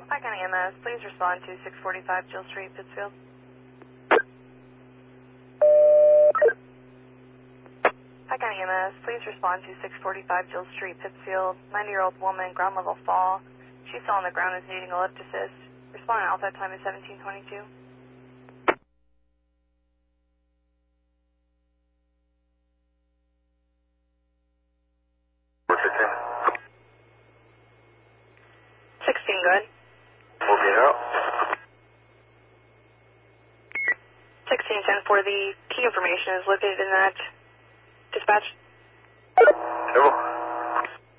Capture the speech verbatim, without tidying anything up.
Pike County E M S, please respond to six forty-five Jill Street, Pittsfield. Pike County E M S, please respond to six forty-five Jill Street, Pittsfield. ninety-year-old woman, ground level fall. She fell on the ground and is needing a lift assist. Respond alpha, time is seventeen twenty-two. sixteen, good. Moving out. sixteen ten for the key information is located in that dispatch.